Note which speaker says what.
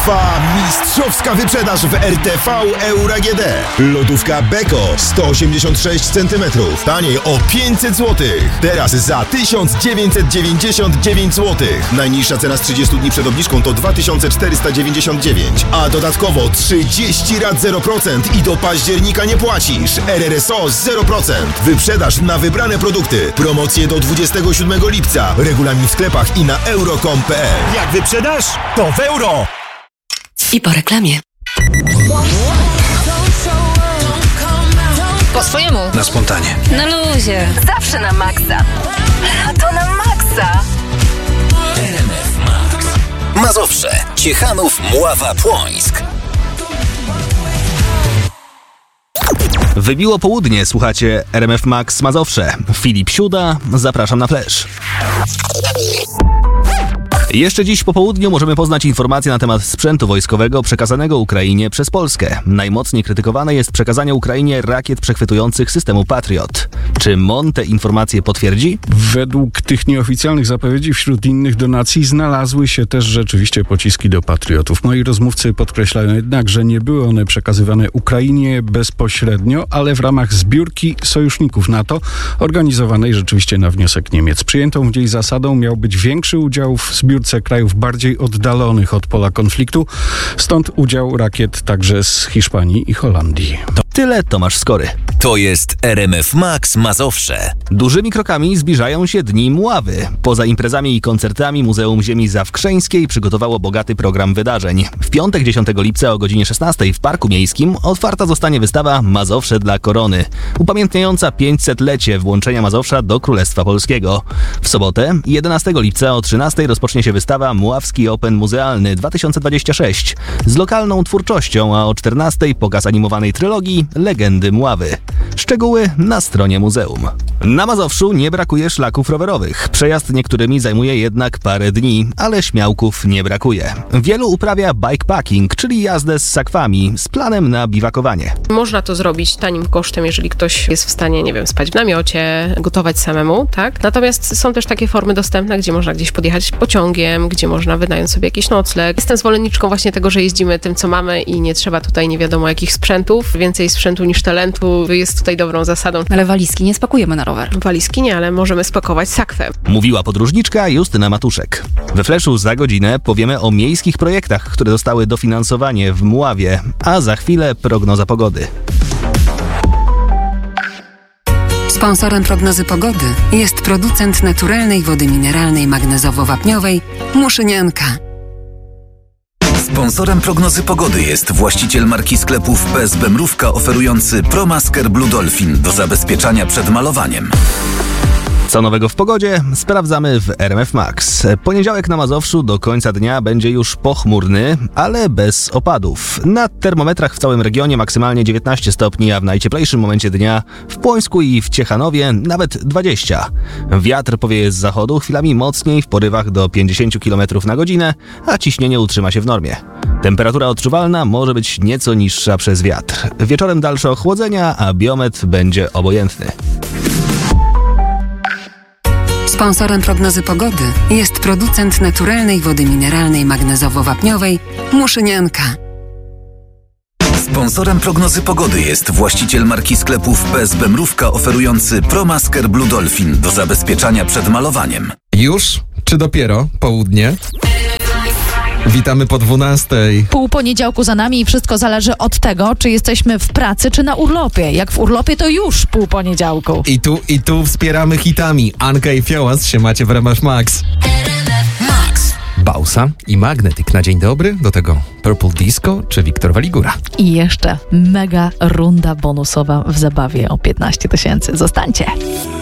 Speaker 1: Trwa mistrzowska wyprzedaż w RTV Euro AGD. Lodówka Beko 186 cm. Taniej o 500 zł. Teraz za 1999 zł. Najniższa cena z 30 dni przed obniżką to 2499. A dodatkowo 30 rat 0% i do października nie płacisz. RRSO 0%. Wyprzedaż na wybrane produkty. Promocje do 27 lipca. Regulamin w sklepach i na euro.com.pl.
Speaker 2: Jak wyprzedasz, to w euro!
Speaker 3: I po reklamie.
Speaker 4: Po swojemu.
Speaker 5: Na spontanie.
Speaker 4: Na luzie.
Speaker 3: Zawsze na maksa. A to na maksa.
Speaker 5: RMF Max. Mazowsze, Ciechanów, Mława, Płońsk.
Speaker 6: Wybiło południe, słuchacie RMF Max Mazowsze. Filip Siuda, zapraszam na flash. Jeszcze dziś po południu możemy poznać informacje na temat sprzętu wojskowego przekazanego Ukrainie przez Polskę. Najmocniej krytykowane jest przekazanie Ukrainie rakiet przechwytujących systemu Patriot. Czy MON te informacje potwierdzi?
Speaker 7: Według tych nieoficjalnych zapowiedzi wśród innych donacji znalazły się też rzeczywiście pociski do Patriotów. Moi rozmówcy podkreślają jednak, że nie były one przekazywane Ukrainie bezpośrednio, ale w ramach zbiórki sojuszników NATO organizowanej rzeczywiście na wniosek Niemiec. Przyjętą w niej zasadą miał być większy udział w zbiórce krajów bardziej oddalonych od pola konfliktu, stąd udział rakiet także z Hiszpanii i Holandii.
Speaker 6: Tyle Tomasz Skory.
Speaker 5: To jest RMF Max Mazowsze.
Speaker 6: Dużymi krokami zbliżają się Dni Mławy. Poza imprezami i koncertami Muzeum Ziemi Zawkrzeńskiej przygotowało bogaty program wydarzeń. W piątek 10 lipca o godzinie 16 w Parku Miejskim otwarta zostanie wystawa Mazowsze dla Korony, upamiętniająca 500-lecie włączenia Mazowsza do Królestwa Polskiego. W sobotę 11 lipca o 13 rozpocznie się wystawa Mławski Open Muzealny 2026 z lokalną twórczością, a o 14 pokaz animowanej trylogii Legendy Mławy. Szczegóły na stronie muzeum. Na Mazowszu nie brakuje szlaków rowerowych. Przejazd niektórymi zajmuje jednak parę dni, ale śmiałków nie brakuje. Wielu uprawia bikepacking, czyli jazdę z sakwami, z planem na biwakowanie.
Speaker 8: Można to zrobić tanim kosztem, jeżeli ktoś jest w stanie, nie wiem, spać w namiocie, gotować samemu, tak? Natomiast są też takie formy dostępne, gdzie można gdzieś podjechać pociągiem, gdzie można wynająć sobie jakiś nocleg. Jestem zwolenniczką właśnie tego, że jeździmy tym, co mamy i nie trzeba tutaj nie wiadomo jakich sprzętów. Więcej sprzętu niż talentu jest tutaj dobrą zasadą.
Speaker 4: Ale walizki nie spakujemy na rower.
Speaker 8: Walizki nie, ale możemy spakować sakwę.
Speaker 6: Mówiła podróżniczka Justyna Matuszek. We Fleszu za godzinę powiemy o miejskich projektach, które dostały dofinansowanie w Mławie, a za chwilę prognoza pogody.
Speaker 3: Sponsorem prognozy pogody jest producent naturalnej wody mineralnej magnezowo-wapniowej Muszynianka.
Speaker 5: Sponsorem prognozy pogody jest właściciel marki sklepów PSB Mrówka oferujący ProMasker Blue Dolphin do zabezpieczania przed malowaniem.
Speaker 6: Co nowego w pogodzie? Sprawdzamy w RMF Max. Poniedziałek na Mazowszu do końca dnia będzie już pochmurny, ale bez opadów. Na termometrach w całym regionie maksymalnie 19 stopni, a w najcieplejszym momencie dnia w Płońsku i w Ciechanowie nawet 20. Wiatr powieje z zachodu, chwilami mocniej w porywach do 50 km na godzinę, a ciśnienie utrzyma się w normie. Temperatura odczuwalna może być nieco niższa przez wiatr. Wieczorem dalsze ochłodzenia, a biometr będzie obojętny.
Speaker 3: Sponsorem prognozy pogody jest producent naturalnej wody mineralnej magnezowo-wapniowej Muszynianka.
Speaker 5: Sponsorem prognozy pogody jest właściciel marki sklepów PSB Mrówka oferujący ProMasker Blue Dolphin do zabezpieczania przed malowaniem.
Speaker 9: Już? Czy dopiero południe? Witamy po 12.
Speaker 10: Pół poniedziałku za nami i wszystko zależy od tego, czy jesteśmy w pracy, czy na urlopie. Jak w urlopie, to już pół poniedziałku.
Speaker 9: I tu wspieramy hitami. Anka i Fiołas się macie w RMF Max.
Speaker 5: Max.
Speaker 9: Bausa i Magnetyk na dzień dobry, do tego Purple Disco czy Wiktor Waligura.
Speaker 10: I jeszcze mega runda bonusowa w zabawie o 15 000. Zostańcie.